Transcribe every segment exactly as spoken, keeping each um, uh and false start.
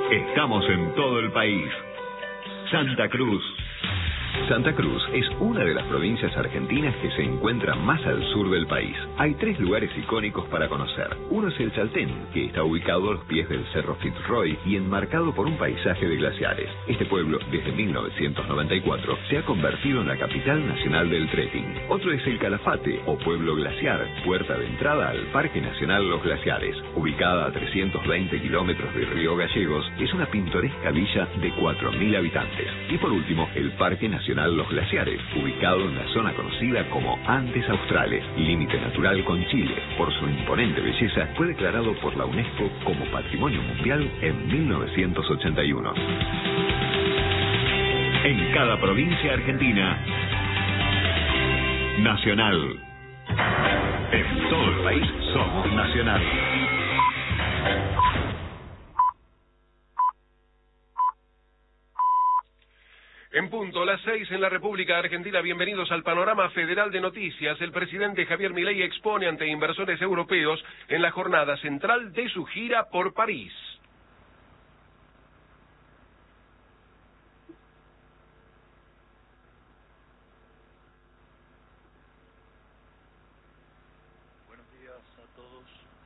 Estamos en todo el país. Santa Cruz. Santa Cruz es una de las provincias argentinas que se encuentra más al sur del país. Hay tres lugares icónicos para conocer. Uno es el Chaltén, que está ubicado a los pies del Cerro Fitzroy y enmarcado por un paisaje de glaciares. Este pueblo, desde mil novecientos noventa y cuatro, se ha convertido en la capital nacional del trekking. Otro es el Calafate, o Pueblo Glaciar, puerta de entrada al Parque Nacional Los Glaciares. Ubicada a trescientos veinte kilómetros de Río Gallegos, es una pintoresca villa de cuatro mil habitantes. Y por último, el Parque Nacional Los Glaciares, ubicado en la zona conocida como Andes Australes, límite natural con Chile. Por su imponente belleza, fue declarado por la UNESCO como Patrimonio Mundial en mil novecientos ochenta y uno. En cada provincia argentina, Nacional. En todo el país somos Nacional. En punto, las seis en la República Argentina. Bienvenidos al Panorama Federal de Noticias. El presidente Javier Milei expone ante inversores europeos en la jornada central de su gira por París. Buenos días a todos.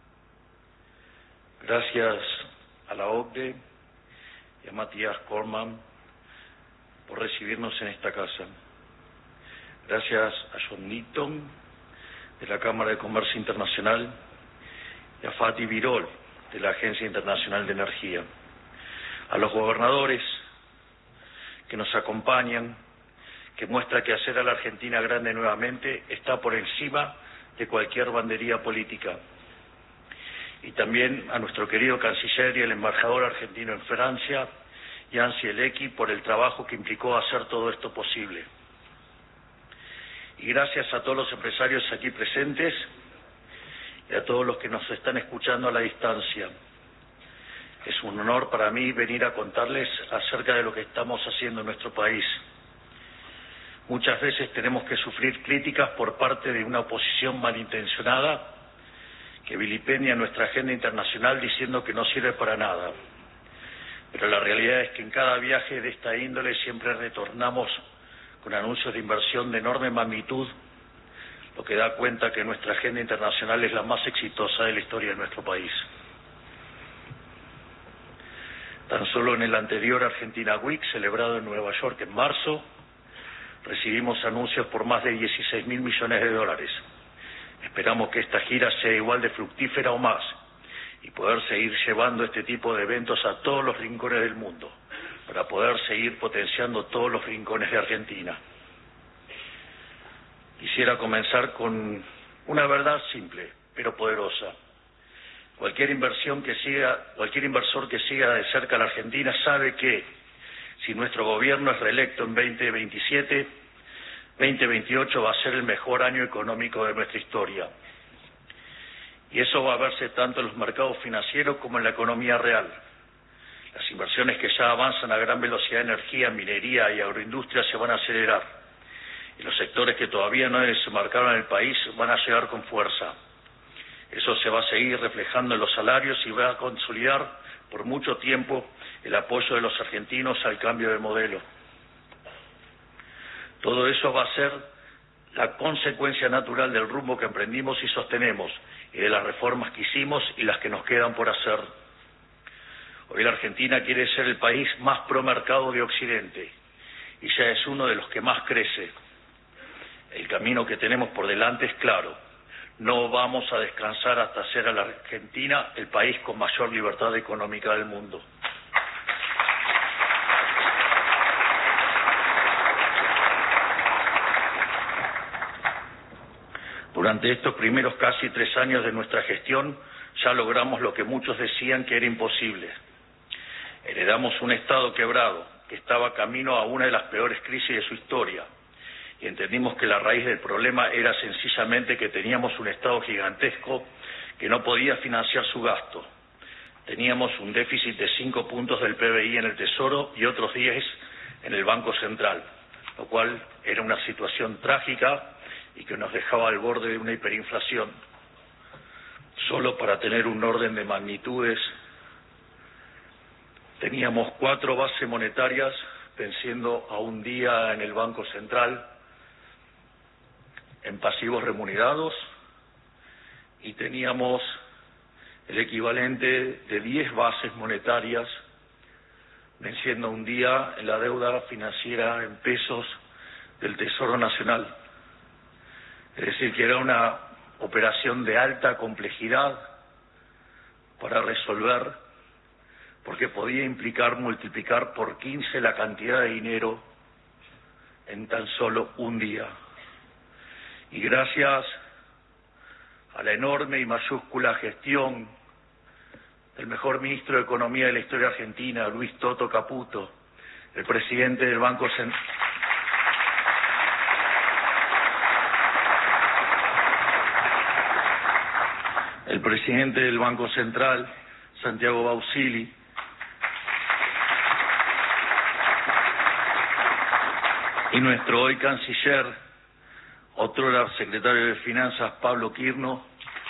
Gracias a la O C D E y a Matías Korman por recibirnos en esta casa. Gracias a John Nitton, de la Cámara de Comercio Internacional, y a Fatih Birol, de la Agencia Internacional de Energía. A los gobernadores que nos acompañan, que muestra que hacer a la Argentina grande nuevamente está por encima de cualquier bandería política. Y también a nuestro querido canciller y el embajador argentino en Francia, Jan Zielecki, por el trabajo que implicó hacer todo esto posible. Y gracias a todos los empresarios aquí presentes y a todos los que nos están escuchando a la distancia. Es un honor para mí venir a contarles acerca de lo que estamos haciendo en nuestro país. Muchas veces tenemos que sufrir críticas por parte de una oposición malintencionada que vilipendia nuestra agenda internacional diciendo que no sirve para nada. Pero la realidad es que en cada viaje de esta índole siempre retornamos con anuncios de inversión de enorme magnitud, lo que da cuenta que nuestra agenda internacional es la más exitosa de la historia de nuestro país. Tan solo en el anterior Argentina Week, celebrado en Nueva York en marzo, recibimos anuncios por más de dieciséis mil millones de dólares. Esperamos que esta gira sea igual de fructífera o más, y poder seguir llevando este tipo de eventos a todos los rincones del mundo, para poder seguir potenciando todos los rincones de Argentina. Quisiera comenzar con una verdad simple, pero poderosa. Cualquier inversión que siga, cualquier inversor que siga de cerca a la Argentina sabe que si nuestro gobierno es reelecto en veinte veintisiete, veinte veintiocho va a ser el mejor año económico de nuestra historia. Y eso va a verse tanto en los mercados financieros como en la economía real. Las inversiones que ya avanzan a gran velocidad en energía, minería y agroindustria se van a acelerar. Y los sectores que todavía no desembarcaron en el país van a llegar con fuerza. Eso se va a seguir reflejando en los salarios y va a consolidar por mucho tiempo el apoyo de los argentinos al cambio de modelo. Todo eso va a ser la consecuencia natural del rumbo que emprendimos y sostenemos, y de las reformas que hicimos y las que nos quedan por hacer. Hoy la Argentina quiere ser el país más promercado de Occidente, y ya es uno de los que más crece. El camino que tenemos por delante es claro. No vamos a descansar hasta hacer a la Argentina el país con mayor libertad económica del mundo. Durante estos primeros casi tres años de nuestra gestión, ya logramos lo que muchos decían que era imposible. Heredamos un Estado quebrado, que estaba camino a una de las peores crisis de su historia, y entendimos que la raíz del problema era sencillamente que teníamos un Estado gigantesco que no podía financiar su gasto. Teníamos un déficit de cinco puntos del P B I en el Tesoro y otros diez en el Banco Central, lo cual era una situación trágica y que nos dejaba al borde de una hiperinflación. Solo para tener un orden de magnitudes, Teníamos cuatro bases monetarias venciendo a un día en el Banco Central en pasivos remunerados y teníamos el equivalente de diez bases monetarias venciendo un día en la deuda financiera en pesos del Tesoro Nacional. Es decir, que era una operación de alta complejidad para resolver, porque podía implicar multiplicar por quince la cantidad de dinero en tan solo un día. Y gracias a la enorme y mayúscula gestión del mejor ministro de Economía de la historia argentina, Luis Toto Caputo, el presidente del Banco Central, el presidente del Banco Central, Santiago Bausili, y nuestro hoy canciller, otrora secretario de Finanzas, Pablo Quirno,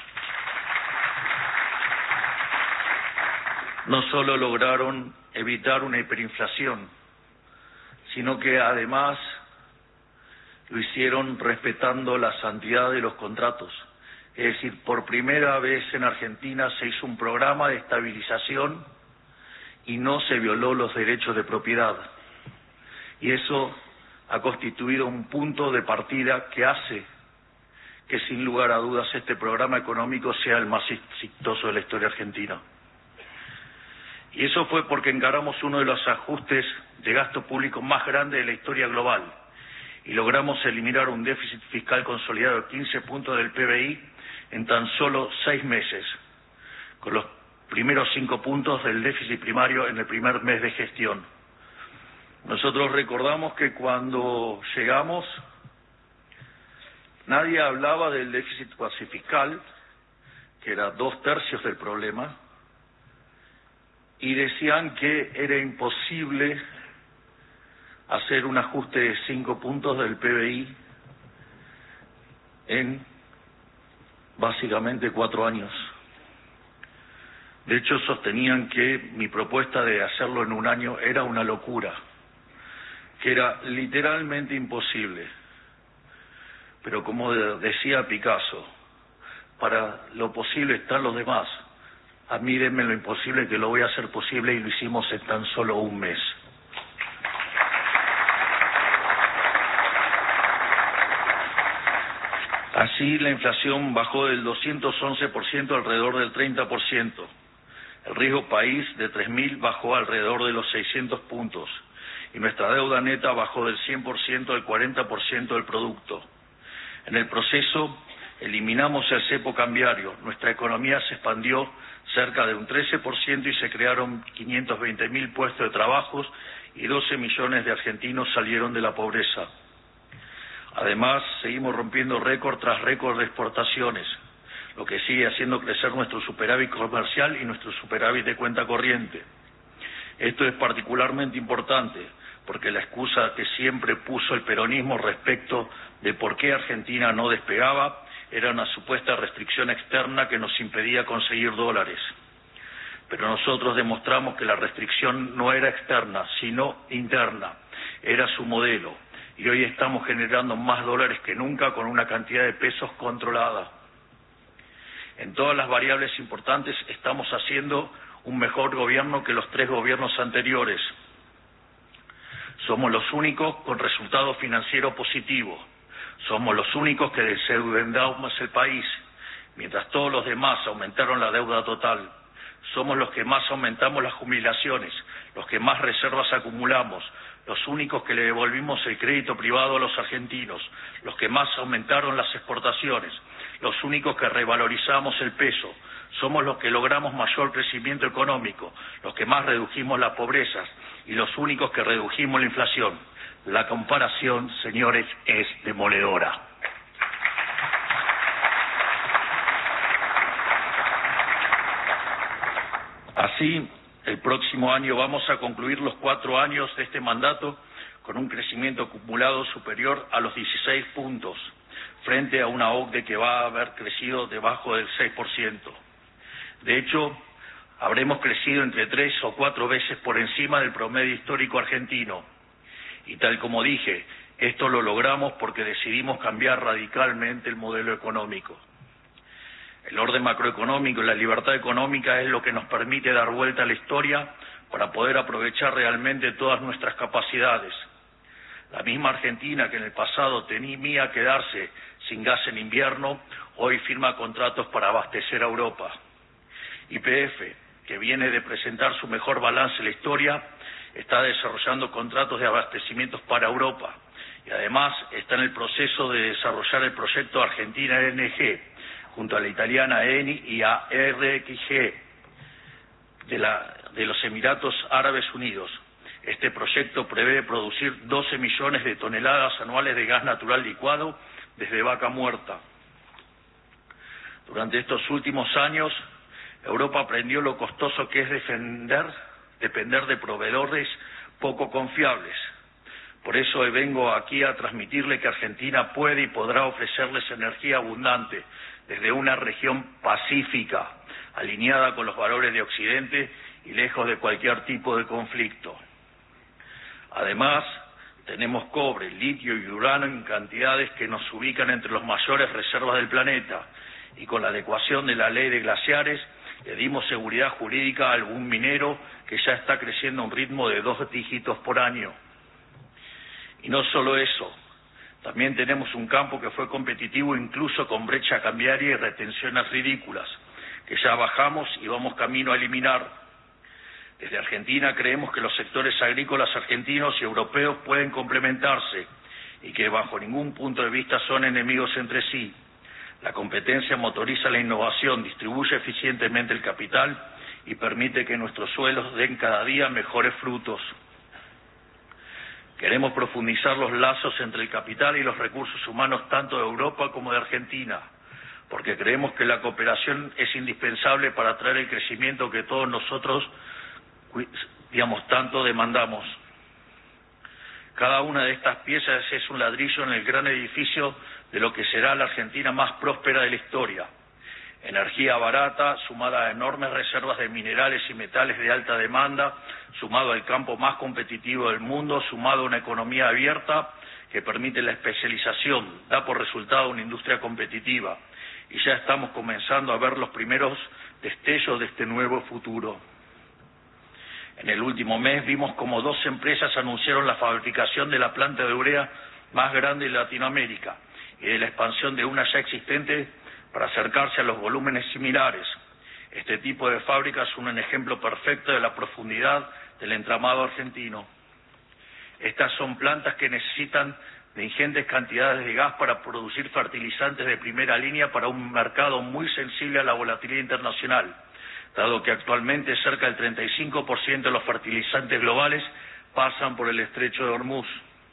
no solo lograron evitar una hiperinflación, sino que además lo hicieron respetando la santidad de los contratos. Es decir, por primera vez en Argentina se hizo un programa de estabilización y no se violó los derechos de propiedad. Y eso ha constituido un punto de partida que hace que sin lugar a dudas este programa económico sea el más exitoso de la historia argentina. Y eso fue porque encaramos uno de los ajustes de gasto público más grandes de la historia global y logramos eliminar un déficit fiscal consolidado de quince puntos del P B I en tan solo seis meses, con los primeros cinco puntos del déficit primario en el primer mes de gestión. Nosotros recordamos que cuando llegamos nadie hablaba del déficit cuasi fiscal, que era dos tercios del problema, y decían que era imposible hacer un ajuste de cinco puntos del P B I en básicamente cuatro años. De hecho, sostenían que mi propuesta de hacerlo en un año era una locura, que era literalmente imposible. Pero como decía Picasso, para lo posible están los demás. A mí denme lo imposible que lo voy a hacer posible, y lo hicimos en tan solo un mes. Así la inflación bajó del doscientos once por ciento alrededor del treinta por ciento. El riesgo país de tres mil bajó alrededor de los seiscientos puntos y nuestra deuda neta bajó del cien por ciento al cuarenta por ciento del producto. En el proceso eliminamos el cepo cambiario, nuestra economía se expandió cerca de un trece por ciento y se crearon quinientos veinte mil puestos de trabajo y doce millones de argentinos salieron de la pobreza. Además, seguimos rompiendo récord tras récord de exportaciones, lo que sigue haciendo crecer nuestro superávit comercial y nuestro superávit de cuenta corriente. Esto es particularmente importante porque la excusa que siempre puso el peronismo respecto de por qué Argentina no despegaba era una supuesta restricción externa que nos impedía conseguir dólares. Pero nosotros demostramos que la restricción no era externa, sino interna, era su modelo. Y hoy estamos generando más dólares que nunca con una cantidad de pesos controlada. En todas las variables importantes estamos haciendo un mejor gobierno que los tres gobiernos anteriores. Somos los únicos con resultado financiero positivo. Somos los únicos que desendeudamos el país, mientras todos los demás aumentaron la deuda total. Somos los que más aumentamos las jubilaciones, los que más reservas acumulamos, los únicos que le devolvimos el crédito privado a los argentinos, los que más aumentaron las exportaciones, los únicos que revalorizamos el peso. Somos los que logramos mayor crecimiento económico, los que más redujimos la pobreza y los únicos que redujimos la inflación. La comparación, señores, es demoledora. Así, el próximo año vamos a concluir los cuatro años de este mandato con un crecimiento acumulado superior a los dieciséis puntos, frente a una O C D E que va a haber crecido debajo del seis por ciento. De hecho, habremos crecido entre tres o cuatro veces por encima del promedio histórico argentino. Y tal como dije, esto lo logramos porque decidimos cambiar radicalmente el modelo económico. El orden macroeconómico y la libertad económica es lo que nos permite dar vuelta a la historia para poder aprovechar realmente todas nuestras capacidades. La misma Argentina que en el pasado temía quedarse sin gas en invierno, hoy firma contratos para abastecer a Europa. Y P F, que viene de presentar su mejor balance en la historia, está desarrollando contratos de abastecimientos para Europa y además está en el proceso de desarrollar el proyecto Argentina N G junto a la italiana Eni y a R X G de, la, de los Emiratos Árabes Unidos. Este proyecto prevé producir doce millones de toneladas anuales de gas natural licuado desde vaca muerta. Durante estos últimos años, Europa aprendió lo costoso que es defender, depender de proveedores poco confiables. Por eso hoy vengo aquí a transmitirle que Argentina puede y podrá ofrecerles energía abundante desde una región pacífica, alineada con los valores de Occidente y lejos de cualquier tipo de conflicto. Además, tenemos cobre, litio y uranio en cantidades que nos ubican entre las mayores reservas del planeta, y con la adecuación de la ley de glaciares le dimos seguridad jurídica a algún minero que ya está creciendo a un ritmo de dos dígitos por año. Y no solo eso, también tenemos un campo que fue competitivo incluso con brecha cambiaria y retenciones ridículas, que ya bajamos y vamos camino a eliminar. Desde Argentina creemos que los sectores agrícolas argentinos y europeos pueden complementarse y que bajo ningún punto de vista son enemigos entre sí. La competencia motoriza la innovación, distribuye eficientemente el capital y permite que nuestros suelos den cada día mejores frutos. Queremos profundizar los lazos entre el capital y los recursos humanos tanto de Europa como de Argentina, porque creemos que la cooperación es indispensable para atraer el crecimiento que todos nosotros digamos, tanto demandamos. Cada una de estas piezas es un ladrillo en el gran edificio de lo que será la Argentina más próspera de la historia. Energía barata, sumada a enormes reservas de minerales y metales de alta demanda, sumado al campo más competitivo del mundo, sumado a una economía abierta que permite la especialización, da por resultado una industria competitiva. Y ya estamos comenzando a ver los primeros destellos de este nuevo futuro. En el último mes vimos como dos empresas anunciaron la fabricación de la planta de urea más grande de Latinoamérica y de la expansión de una ya existente para acercarse a los volúmenes similares. Este tipo de fábricas son un ejemplo perfecto de la profundidad del entramado argentino. Estas son plantas que necesitan de ingentes cantidades de gas para producir fertilizantes de primera línea para un mercado muy sensible a la volatilidad internacional, dado que actualmente cerca del treinta y cinco por ciento de los fertilizantes globales pasan por el estrecho de Hormuz.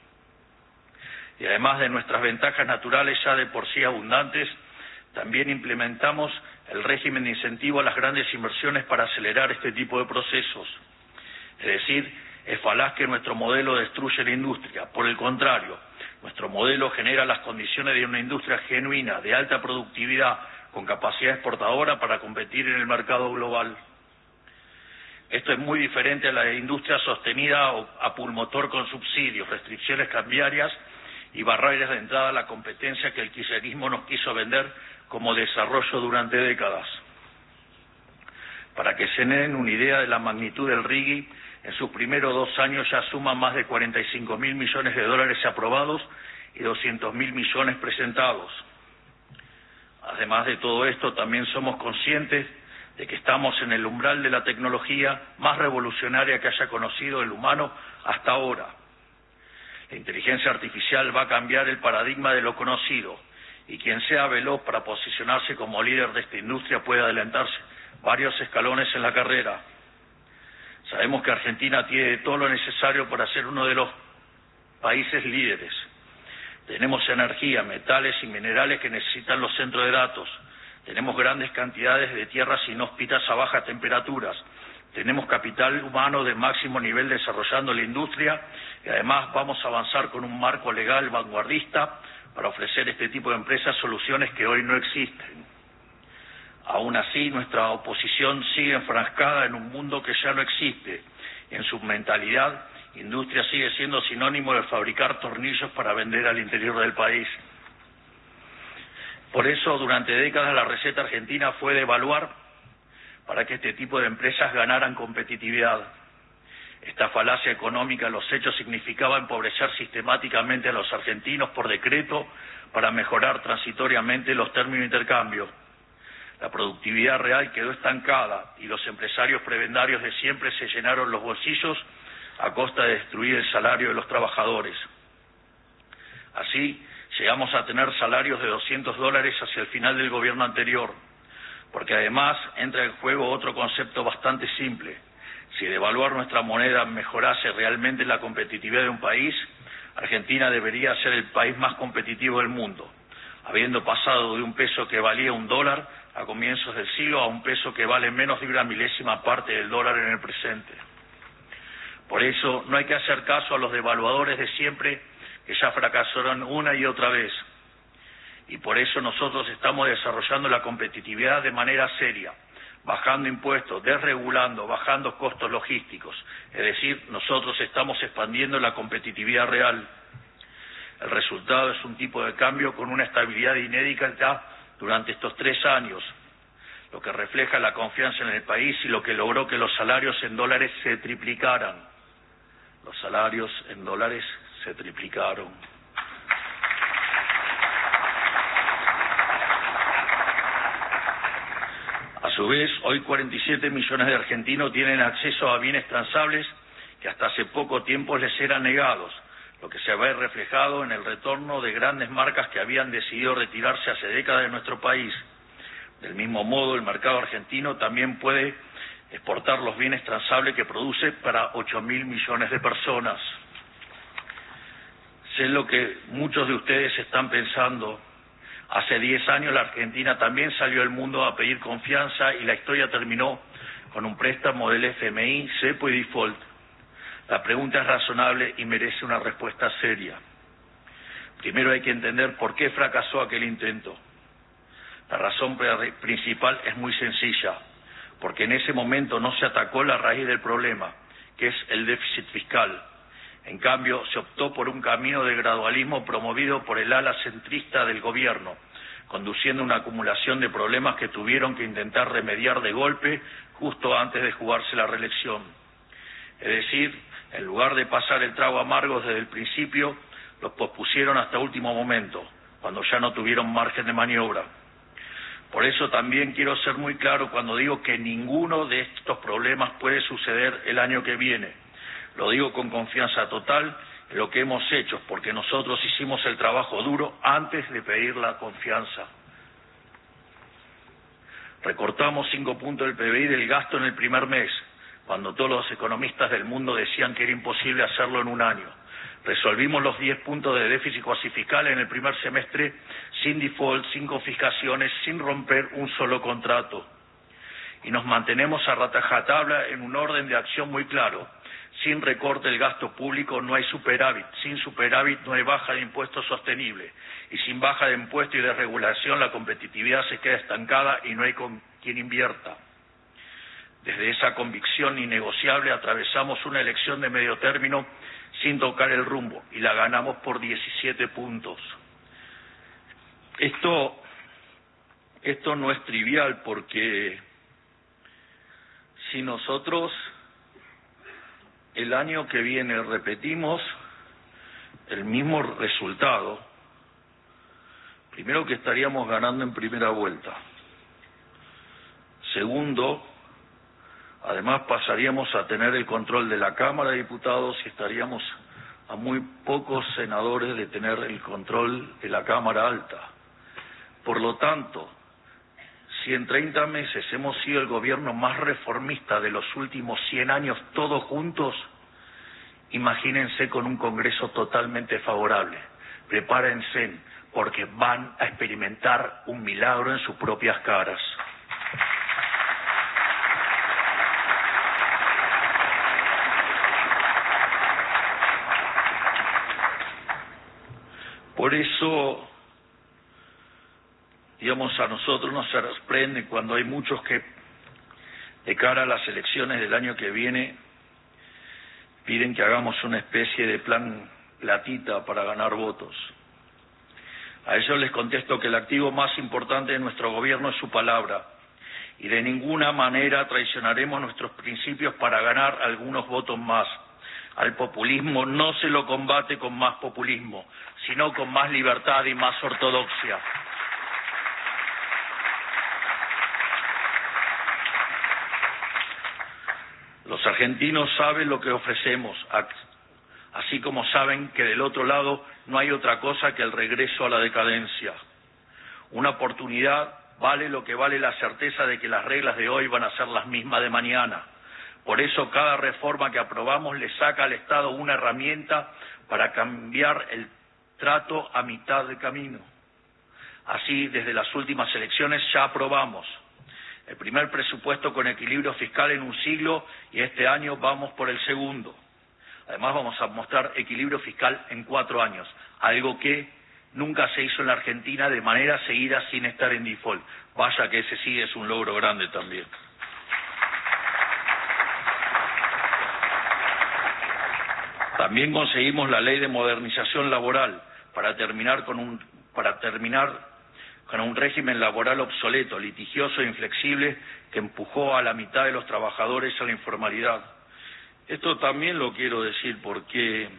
Y además de nuestras ventajas naturales ya de por sí abundantes, también implementamos el régimen de incentivo a las grandes inversiones para acelerar este tipo de procesos. Es decir, es falaz que nuestro modelo destruye la industria. Por el contrario, nuestro modelo genera las condiciones de una industria genuina, de alta productividad, con capacidad exportadora para competir en el mercado global. Esto es muy diferente a la industria sostenida a pulmotor con subsidios, restricciones cambiarias y barreras de entrada a la competencia que el kirchnerismo nos quiso vender como desarrollo durante décadas. Para que se den una idea de la magnitud del R I G I, en sus primeros dos años ya suma más de cuarenta y cinco mil millones de dólares aprobados y doscientos mil millones presentados. Además de todo esto, también somos conscientes de que estamos en el umbral de la tecnología más revolucionaria que haya conocido el humano hasta ahora. La inteligencia artificial va a cambiar el paradigma de lo conocido, y quien sea veloz para posicionarse como líder de esta industria puede adelantarse varios escalones en la carrera. Sabemos que Argentina tiene todo lo necesario para ser uno de los países líderes. Tenemos energía, metales y minerales que necesitan los centros de datos. Tenemos grandes cantidades de tierras inhóspitas a bajas temperaturas. Tenemos capital humano de máximo nivel desarrollando la industria y además vamos a avanzar con un marco legal vanguardista para ofrecer a este tipo de empresas soluciones que hoy no existen. Aún así, nuestra oposición sigue enfrascada en un mundo que ya no existe. En su mentalidad, industria sigue siendo sinónimo de fabricar tornillos para vender al interior del país. Por eso, durante décadas, la receta argentina fue devaluar para que este tipo de empresas ganaran competitividad. Esta falacia económica en los hechos significaba empobrecer sistemáticamente a los argentinos por decreto para mejorar transitoriamente los términos de intercambio. La productividad real quedó estancada y los empresarios prebendarios de siempre se llenaron los bolsillos a costa de destruir el salario de los trabajadores. Así, llegamos a tener salarios de doscientos dólares hacia el final del gobierno anterior, porque además entra en juego otro concepto bastante simple. Si devaluar nuestra moneda mejorase realmente la competitividad de un país, Argentina debería ser el país más competitivo del mundo, habiendo pasado de un peso que valía un dólar a comienzos del siglo a un peso que vale menos de una milésima parte del dólar en el presente. Por eso no hay que hacer caso a los devaluadores de siempre que ya fracasaron una y otra vez. Y por eso nosotros estamos desarrollando la competitividad de manera seria, bajando impuestos, desregulando, bajando costos logísticos. Es decir, nosotros estamos expandiendo la competitividad real. El resultado es un tipo de cambio con una estabilidad inédita durante estos tres años, lo que refleja la confianza en el país y lo que logró que los salarios en dólares se triplicaran. Los salarios en dólares se triplicaron. A su vez, hoy cuarenta y siete millones de argentinos tienen acceso a bienes transables que hasta hace poco tiempo les eran negados, lo que se ve reflejado en el retorno de grandes marcas que habían decidido retirarse hace décadas de nuestro país. Del mismo modo, el mercado argentino también puede exportar los bienes transables que produce para ocho mil millones de personas. Sé lo que muchos de ustedes están pensando. Hace diez años la Argentina también salió al mundo a pedir confianza y la historia terminó con un préstamo del F M I, cepo y default. La pregunta es razonable y merece una respuesta seria. Primero hay que entender por qué fracasó aquel intento. La razón principal es muy sencilla, porque en ese momento no se atacó la raíz del problema, que es el déficit fiscal. En cambio, se optó por un camino de gradualismo promovido por el ala centrista del gobierno, conduciendo a una acumulación de problemas que tuvieron que intentar remediar de golpe justo antes de jugarse la reelección. Es decir, en lugar de pasar el trago amargo desde el principio, los pospusieron hasta último momento, cuando ya no tuvieron margen de maniobra. Por eso también quiero ser muy claro cuando digo que ninguno de estos problemas puede suceder el año que viene. Lo digo con confianza total en lo que hemos hecho, porque nosotros hicimos el trabajo duro antes de pedir la confianza. Recortamos cinco puntos del P B I del gasto en el primer mes, cuando todos los economistas del mundo decían que era imposible hacerlo en un año. Resolvimos los diez puntos de déficit cuasi fiscal en el primer semestre sin default, sin confiscaciones, sin romper un solo contrato. Y nos mantenemos a rajatabla en un orden de acción muy claro. Sin recorte del gasto público no hay superávit, sin superávit no hay baja de impuestos sostenible, y sin baja de impuestos y de regulación la competitividad se queda estancada y no hay con quien invierta. Desde esa convicción innegociable atravesamos una elección de medio término sin tocar el rumbo y la ganamos por diecisiete puntos. Esto, esto no es trivial porque si nosotros el año que viene repetimos el mismo resultado, primero que estaríamos ganando en primera vuelta. Segundo, además pasaríamos a tener el control de la Cámara de Diputados y estaríamos a muy pocos senadores de tener el control de la Cámara Alta. Por lo tanto, si en treinta meses hemos sido el gobierno más reformista de los últimos cien años todos juntos, imagínense con un Congreso totalmente favorable. Prepárense, porque van a experimentar un milagro en sus propias caras. Por eso, y digamos, a nosotros nos sorprende cuando hay muchos que, de cara a las elecciones del año que viene, piden que hagamos una especie de plan platita para ganar votos. A ellos les contesto que el activo más importante de nuestro gobierno es su palabra, y de ninguna manera traicionaremos nuestros principios para ganar algunos votos más. Al populismo no se lo combate con más populismo, sino con más libertad y más ortodoxia. Los argentinos saben lo que ofrecemos, así como saben que del otro lado no hay otra cosa que el regreso a la decadencia. Una oportunidad vale lo que vale la certeza de que las reglas de hoy van a ser las mismas de mañana. Por eso cada reforma que aprobamos le saca al Estado una herramienta para cambiar el trato a mitad de camino. Así, desde las últimas elecciones ya aprobamos el primer presupuesto con equilibrio fiscal en un siglo y este año vamos por el segundo. Además vamos a mostrar equilibrio fiscal en cuatro años, algo que nunca se hizo en la Argentina de manera seguida sin estar en default. Vaya que ese sí es un logro grande también. También conseguimos la ley de modernización laboral para terminar con un, para terminar con un régimen laboral obsoleto, litigioso e inflexible que empujó a la mitad de los trabajadores a la informalidad. Esto también lo quiero decir porque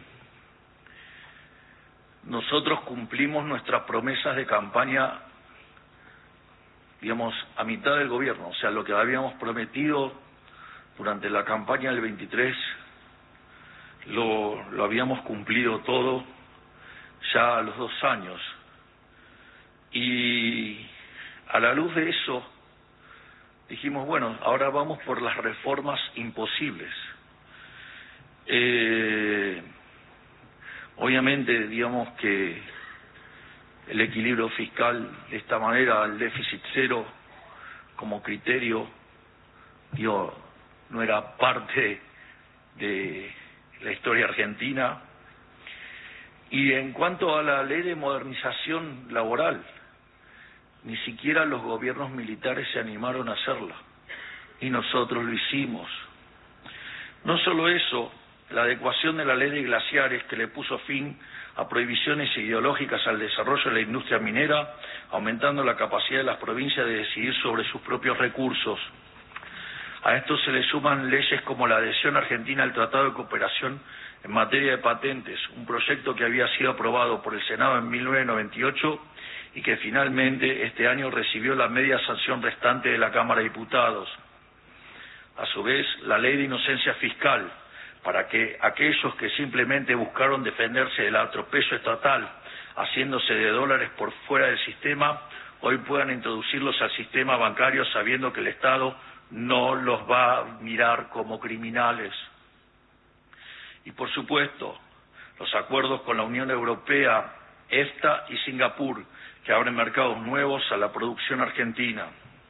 nosotros cumplimos nuestras promesas de campaña, digamos, a mitad del gobierno. O sea, lo que habíamos prometido durante la campaña del veintitrés lo, lo habíamos cumplido todo ya a los dos años. Y a la luz de eso dijimos, bueno, ahora vamos por las reformas imposibles. Eh, obviamente, digamos que el equilibrio fiscal de esta manera, el déficit cero como criterio, digo, no era parte de la historia argentina. Y en cuanto a la ley de modernización laboral, ni siquiera los gobiernos militares se animaron a hacerla, y nosotros lo hicimos. No solo eso, la adecuación de la ley de glaciares que le puso fin a prohibiciones ideológicas al desarrollo de la industria minera, aumentando la capacidad de las provincias de decidir sobre sus propios recursos. A esto se le suman leyes como la adhesión argentina al Tratado de Cooperación en materia de patentes, un proyecto que había sido aprobado por el Senado en mil novecientos noventa y ocho y que finalmente este año recibió la media sanción restante de la Cámara de Diputados. A su vez, la ley de inocencia fiscal, para que aquellos que simplemente buscaron defenderse del atropello estatal, haciéndose de dólares por fuera del sistema, hoy puedan introducirlos al sistema bancario sabiendo que el Estado no los va a mirar como criminales. Y por supuesto, los acuerdos con la Unión Europea, EFTA y Singapur, que abren mercados nuevos a la producción argentina.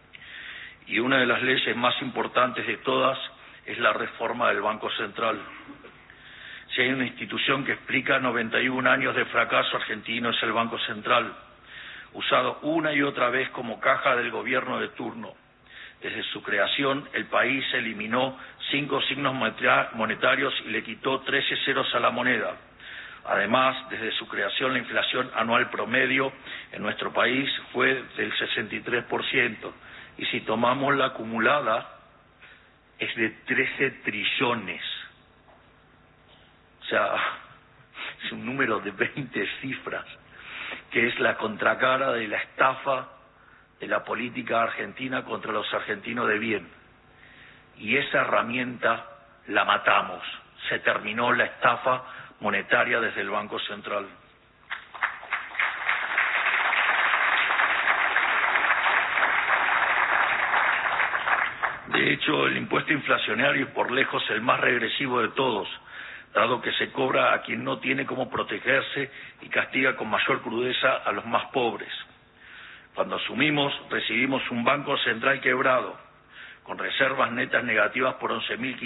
Y una de las leyes más importantes de todas es la reforma del Banco Central. Si hay una institución que explica noventa y un años de fracaso argentino es el Banco Central, usado una y otra vez como caja del gobierno de turno. Desde su creación, el país eliminó cinco signos monetarios y le quitó trece ceros a la moneda. Además, desde su creación, la inflación anual promedio en nuestro país fue del sesenta y tres por ciento. Y si tomamos la acumulada, es de trece trillones. O sea, es un número de veinte cifras, que es la contracara de la estafa de la política argentina contra los argentinos de bien. Y esa herramienta la matamos. Se terminó la estafa monetaria desde el Banco Central. De hecho, el impuesto inflacionario es por lejos el más regresivo de todos, dado que se cobra a quien no tiene cómo protegerse y castiga con mayor crudeza a los más pobres. Cuando asumimos, recibimos un Banco Central quebrado, con reservas netas negativas por once mil